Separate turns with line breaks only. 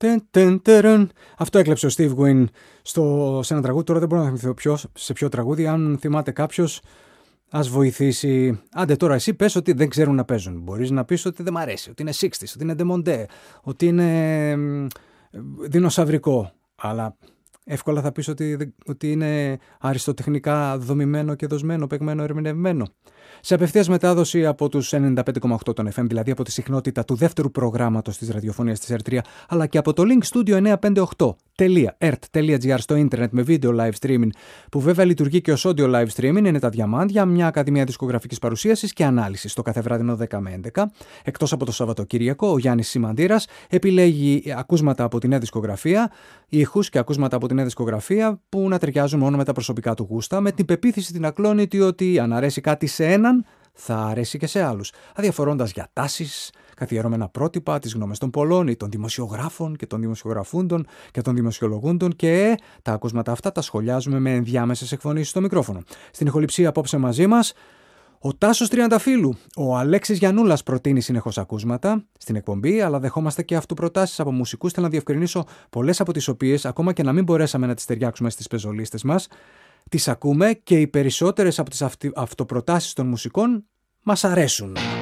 Αυτό έκλεψε ο Steve Wynn σε ένα τραγούδι. Τώρα δεν μπορώ να θυμηθώ σε ποιο τραγούδι. Αν θυμάται κάποιος, ας βοηθήσει. Άντε τώρα εσύ πες ότι δεν ξέρουν να παίζουν. Μπορείς να πεις ότι δεν μ' αρέσει, ότι είναι 60's, ότι είναι ντεμοντέ, ότι είναι δεινοσαυρικό. Αλλά εύκολα θα πεις ότι είναι αριστοτεχνικά δομημένο και δοσμένο, παιγμένο, ερμηνευμένο. Σε απευθείας μετάδοση από τους 95,8 των FM, δηλαδή από τη συχνότητα του δεύτερου προγράμματος της ραδιοφωνίας της R3, αλλά και από το Link Studio 958.ert.gr στο ίντερνετ με βίντεο live streaming, που βέβαια λειτουργεί και ως audio live streaming, είναι τα Διαμάντια, μια ακαδημία δισκογραφικής παρουσίασης και ανάλυσης το κάθε βράδυνο 10 με 11. Εκτός από το Σαββατοκύριακο, ο Γιάννης Σιμαντήρας επιλέγει ακούσματα από τη νέα δισκογραφία, ήχους και ακούσματα από τη νέα δισκογραφία που να ταιριάζουν μόνο με τα προσωπικά του γούστα, με την πεποίθηση την ακλόνητη ότι αν αρέσει κάτι σε έναν, θα αρέσει και σε άλλους, αδιαφορώντας για τάσεις, καθιερώμενα πρότυπα, τις γνώμες των πολλών ή των δημοσιογράφων και των δημοσιογραφούντων και των δημοσιολογούντων, και τα ακούσματα αυτά τα σχολιάζουμε με ενδιάμεσες εκφωνήσεις στο μικρόφωνο. Στην ηχοληψία απόψε μαζί μας ο Τάσος Τριανταφύλου. Ο Αλέξης Γιαννούλας προτείνει συνεχώς ακούσματα στην εκπομπή, αλλά δεχόμαστε και αυτοπροτάσεις από μουσικούς. Θέλω να διευκρινίσω πολλές από τις οποίες, ακόμα και να μην μπορέσαμε να τις ταιριάξουμε στις πεζολίστες μας, τις ακούμε και οι περισσότερες από τις αυτοπροτάσεις των μουσικών μας αρέσουν.